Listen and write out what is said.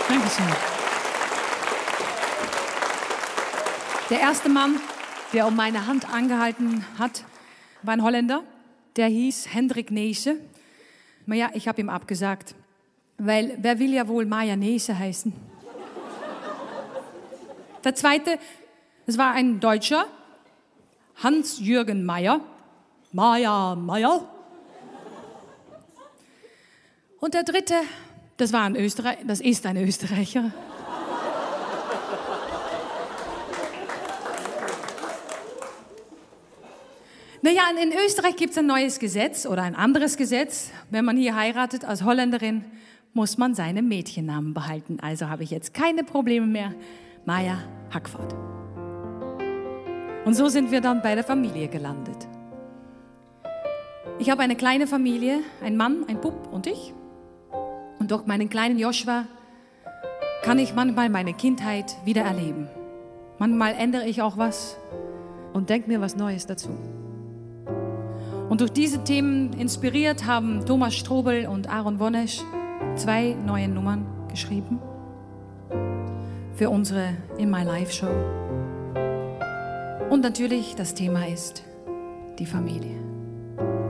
Dankeschön. Der erste Mann, der um meine Hand angehalten hat, war ein Holländer. Der hieß Hendrik Neese. Aber ja, ich habe ihm abgesagt. Weil, wer will ja wohl Mayonnaise heißen? Der zweite, das war ein Deutscher, Hans-Jürgen Meyer. Meyer. Und der dritte, das ist ein Österreicher. Naja, in Österreich gibt es ein neues Gesetz oder ein anderes Gesetz. Wenn man hier heiratet als Holländerin, muss man seinen Mädchennamen behalten. Also habe ich jetzt keine Probleme mehr. Maja Hackford. Und so sind wir dann bei der Familie gelandet. Ich habe eine kleine Familie, ein Mann, ein Bub und ich. Und durch meinen kleinen Joshua kann ich manchmal meine Kindheit wieder erleben. Manchmal ändere ich auch was und denke mir was Neues dazu. Und durch diese Themen inspiriert haben Thomas Strobel und Aaron Wonesch 2 neue Nummern geschrieben für unsere In My Life Show. Und natürlich das Thema ist die Familie.